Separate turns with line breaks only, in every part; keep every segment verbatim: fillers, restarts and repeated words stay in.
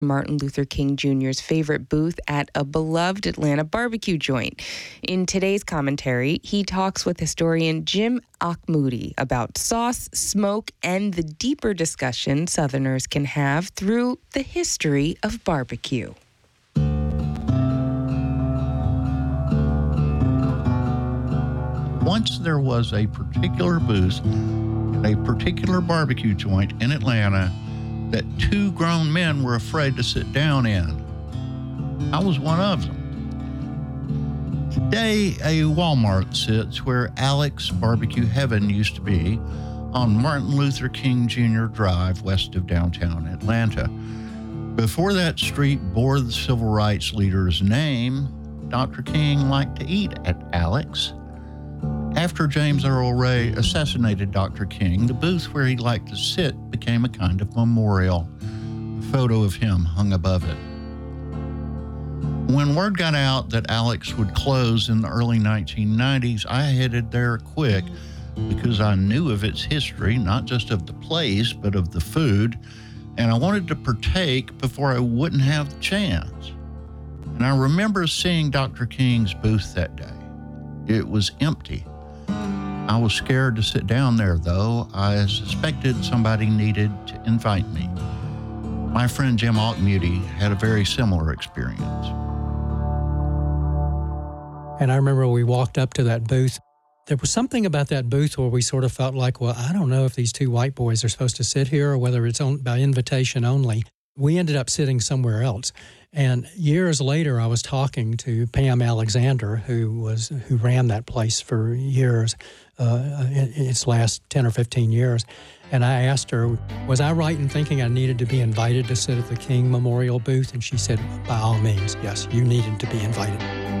Martin Luther King Junior's favorite booth at a beloved Atlanta barbecue joint. In today's commentary, he talks with historian Jim Auchmuty about sauce, smoke, and the deeper discussion Southerners can have through the history of barbecue.
Once there was a particular booth at a particular barbecue joint in Atlanta that two grown men were afraid to sit down in. I was one of them. Today, a Walmart sits where Alex Barbecue Heaven used to be on Martin Luther King Junior Drive west of downtown Atlanta. Before that street bore the civil rights leader's name, Doctor King liked to eat at Alex. After James Earl Ray assassinated Doctor King, the booth where he liked to sit became a kind of memorial. A photo of him hung above it. When word got out that Alex would close in the early nineteen nineties, I headed there quick because I knew of its history, not just of the place, but of the food, and I wanted to partake before I wouldn't have the chance. And I remember seeing Doctor King's booth that day. It was empty. I was scared to sit down there, though. I suspected somebody needed to invite me. My friend Jim Auchmuty had a very similar experience.
And I remember we walked up to that booth. There was something about that booth where we sort of felt like, well, I don't know if these two white boys are supposed to sit here or whether it's on, by invitation only. We ended up sitting somewhere else. And years later, I was talking to Pam Alexander, who was who ran that place for years, uh, in its last ten or fifteen years. And I asked her, was I right in thinking I needed to be invited to sit at the King Memorial booth? And she said, by all means, yes, you needed to be invited.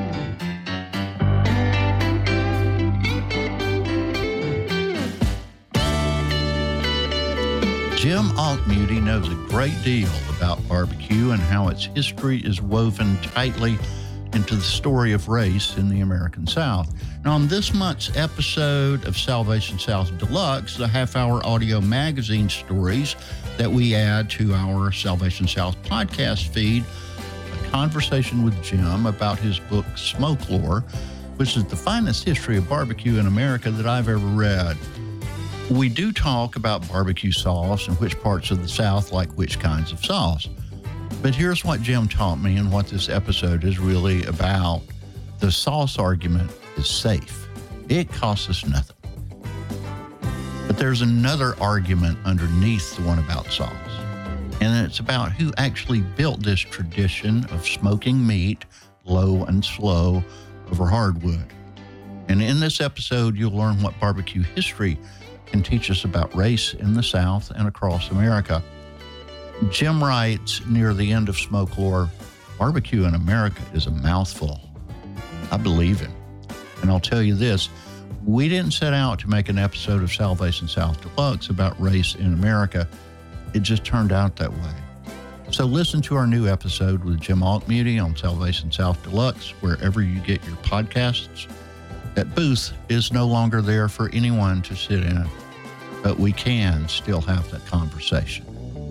Jim Auchmuty knows a great deal about barbecue and how its history is woven tightly into the story of race in the American South. Now, on this month's episode of Salvation South Deluxe, the half-hour audio magazine stories that we add to our Salvation South podcast feed, a conversation with Jim about his book, Smoke Lore, which is the finest history of barbecue in America that I've ever read. We do talk about barbecue sauce and which parts of the South like which kinds of sauce. But here's what Jim taught me and what this episode is really about. The sauce argument is safe. It costs us nothing. But there's another argument underneath the one about sauce. And it's about who actually built this tradition of smoking meat low and slow over hardwood. And in this episode, you'll learn what barbecue history can teach us about race in the South and across America. Jim writes near the end of Smoke Lore, barbecue in America is a mouthful. I believe him. And I'll tell you this, we didn't set out to make an episode of Salvation South Deluxe about race in America. It just turned out that way. So listen to our new episode with Jim Auchmuty on Salvation South Deluxe, wherever you get your podcasts. That booth is no longer there for anyone to sit in, but we can still have that conversation.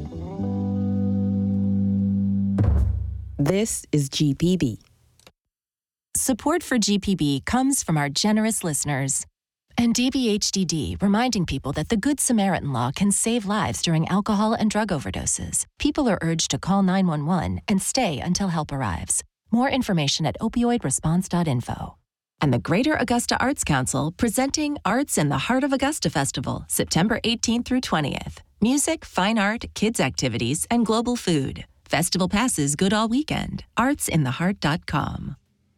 This is G P B.
Support for G P B comes from our generous listeners. And D B H D D, reminding people that the Good Samaritan law can save lives during alcohol and drug overdoses. People are urged to call nine one one and stay until help arrives. More information at opioid response dot info. And the Greater Augusta Arts Council presenting Arts in the Heart of Augusta Festival, September eighteenth through twentieth. Music, fine art, kids' activities, and global food. Festival passes good all weekend. arts in the heart dot com.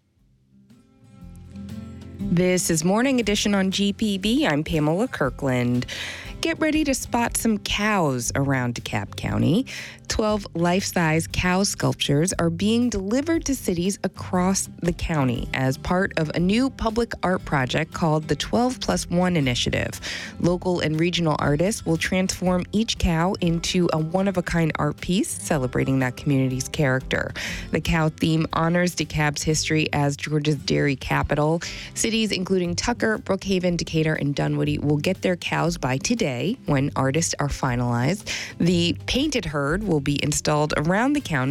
This is Morning Edition on G P B. I'm Pamela Kirkland. Get ready to spot some cows around DeKalb County. twelve life-size cow sculptures are being delivered to cities across the county as part of a new public art project called the twelve plus one Initiative. Local and regional artists will transform each cow into a one-of-a-kind art piece celebrating that community's character. The cow theme honors DeKalb's history as Georgia's dairy capital. Cities including Tucker, Brookhaven, Decatur, and Dunwoody will get their cows by today. day when artists are finalized. The painted herd will be installed around the county